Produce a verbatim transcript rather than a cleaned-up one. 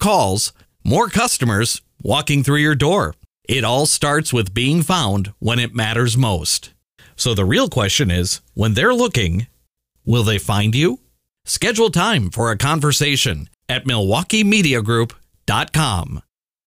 calls, more customers walking through your door. It all starts with being found when it matters most. So the real question is, when they're looking, will they find you? Schedule time for a conversation at milwaukee media group dot com.